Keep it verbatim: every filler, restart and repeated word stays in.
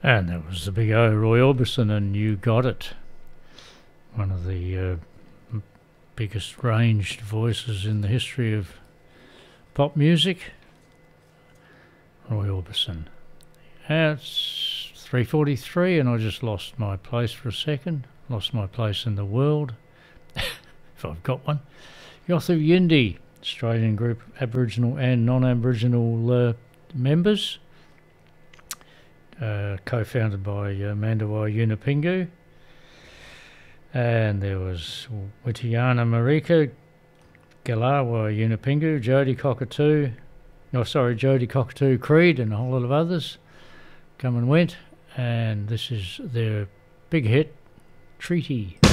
And that was the big O, Roy Orbison, and You Got It. One of the uh, m- biggest ranged voices in the history of pop music, Roy Orbison. Uh, it's three forty-three, and I just lost my place for a second. Lost my place in the world, if I've got one. Yothu Yindi, Australian group of Aboriginal and non-Aboriginal uh, members. Uh, co-founded by uh, Mandawai Yunupingu, and there was Witiana Marika, Galawa Yunupingu, Jody Cockatoo, no sorry Jody Cockatoo Creed, and a whole lot of others come and went, and this is their big hit, Treaty.